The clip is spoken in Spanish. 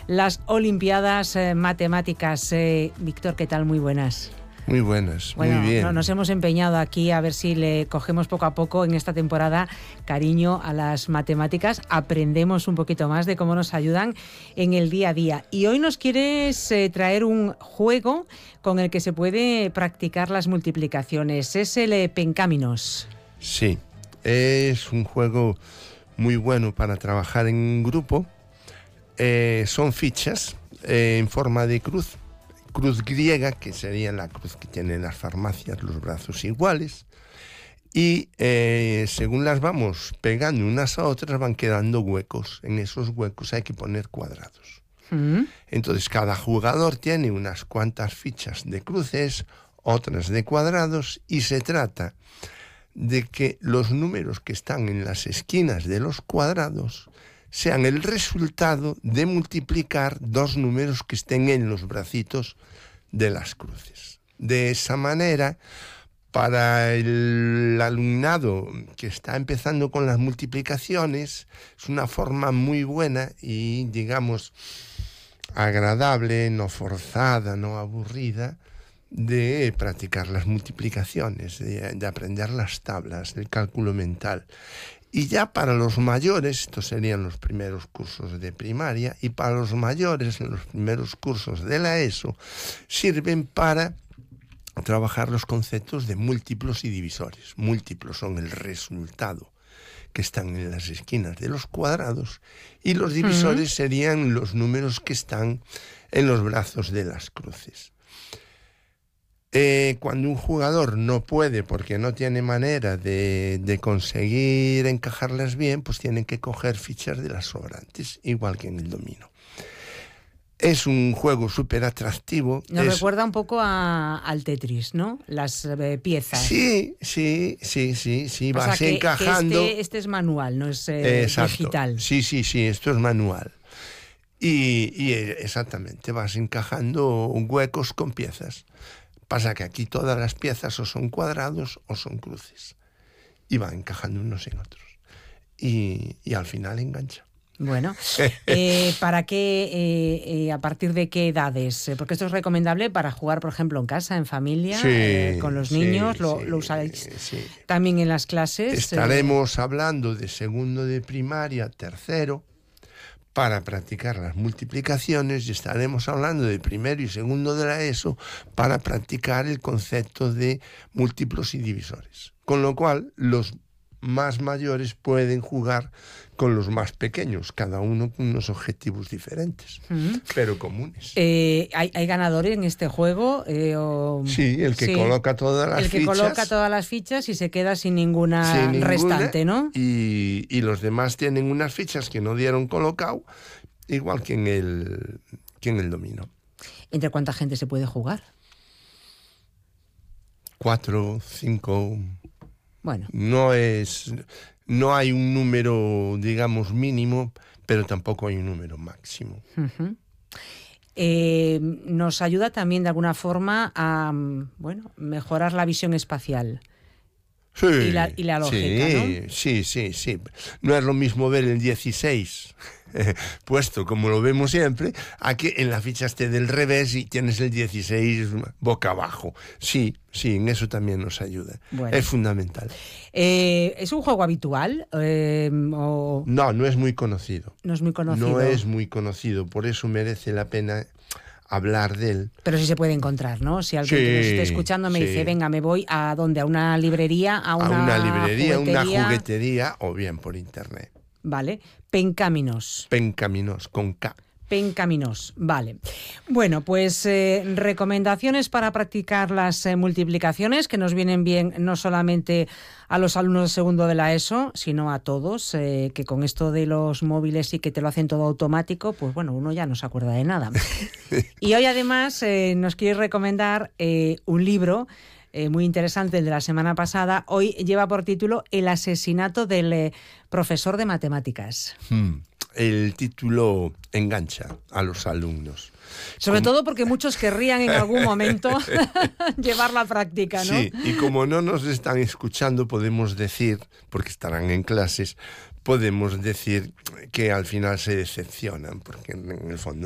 las Olimpiadas Matemáticas. Víctor, ¿qué tal? Muy buenas. Muy buenas, bueno, muy bien. Nos hemos empeñado aquí a ver si le cogemos poco a poco en esta temporada cariño a las matemáticas, aprendemos un poquito más de cómo nos ayudan en el día a día. Y hoy nos quieres traer un juego con el que se puede practicar las multiplicaciones, es el Pencaminos. Sí, es un juego muy bueno para trabajar en grupo. Son fichas en forma de cruz griega, que sería la cruz que tienen las farmacias, los brazos iguales, y según las vamos pegando unas a otras van quedando huecos. En esos huecos hay que poner cuadrados. Entonces cada jugador tiene unas cuantas fichas de cruces, otras de cuadrados, y se trata de que los números que están en las esquinas de los cuadrados sean el resultado de multiplicar dos números que estén en los bracitos de las cruces. De esa manera, para el alumnado que está empezando con las multiplicaciones, es una forma muy buena y, digamos, agradable, no forzada, no aburrida, de practicar las multiplicaciones, de aprender las tablas, del cálculo mental. Y ya para los mayores, estos serían los primeros cursos de primaria, y para los mayores, en los primeros cursos de la ESO, sirven para trabajar los conceptos de múltiplos y divisores. Múltiplos son el resultado que están en las esquinas de los cuadrados, y los divisores serían los números que están en los brazos de las cruces. Cuando un jugador no puede, porque no tiene manera de conseguir encajarlas bien, pues tienen que coger fichas de las sobrantes, igual que en el dominó. Es un juego súper atractivo. Nos recuerda un poco al Tetris, ¿no? Las piezas. Sí, vas encajando. Que este es manual, no es digital. Sí, esto es manual. Y exactamente, vas encajando huecos con piezas. Pasa que aquí todas las piezas o son cuadrados o son cruces. Y van encajando unos en otros. Y al final engancha. Bueno, ¿para qué, a partir de qué edades? Porque esto es recomendable para jugar, por ejemplo, en casa, en familia, con los niños. ¿Lo usáis también en las clases? Estaremos hablando de segundo de primaria, tercero, para practicar las multiplicaciones, y estaremos hablando de primero y segundo de la ESO para practicar el concepto de múltiplos y divisores. Con lo cual, los más mayores pueden jugar con los más pequeños, cada uno con unos objetivos diferentes, pero comunes. ¿Hay ganadores en este juego? Sí, el que coloca todas las fichas. El que coloca todas las fichas y se queda sin ninguna restante, ¿no? Y los demás tienen unas fichas que no dieron colocado, igual que en el dominó. ¿Entre cuánta gente se puede jugar? 4, 5... Bueno. No hay un número, digamos, mínimo, pero tampoco hay un número máximo. Nos ayuda también de alguna forma a mejorar la visión espacial. Sí, y la lógica, ¿no? Sí. No es lo mismo ver el 16 puesto como lo vemos siempre, a que en la ficha esté del revés y tienes el 16 boca abajo. Sí, en eso también nos ayuda. Bueno. Es fundamental. ¿Es un juego habitual? No es muy conocido. No es muy conocido. No es muy conocido, por eso merece la pena hablar de él. Pero sí se puede encontrar, ¿no? Si alguien que nos esté escuchando me dice, venga, me voy ¿a dónde? ¿A una librería? ¿A una juguetería o bien por internet? Vale. Pencaminos. Pencaminos, con K. Pencaminos, vale. Bueno, pues recomendaciones para practicar las multiplicaciones que nos vienen bien no solamente a los alumnos de segundo de la ESO, sino a todos, que con esto de los móviles y que te lo hacen todo automático, pues bueno, uno ya no se acuerda de nada. Y hoy además nos quieres recomendar un libro muy interesante, el de la semana pasada. Hoy lleva por título El asesinato del profesor de matemáticas. El título engancha a los alumnos. Sobre todo porque muchos querrían en algún momento llevar la práctica, ¿no? Sí, y como no nos están escuchando, podemos decir, porque estarán en clases, podemos decir que al final se decepcionan, porque en el fondo